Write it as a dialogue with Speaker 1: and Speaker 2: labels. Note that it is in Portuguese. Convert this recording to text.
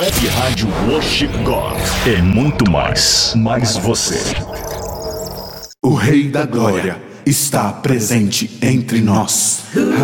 Speaker 1: Web Rádio Worship God é muito mais você.
Speaker 2: O Rei da Glória está presente entre nós.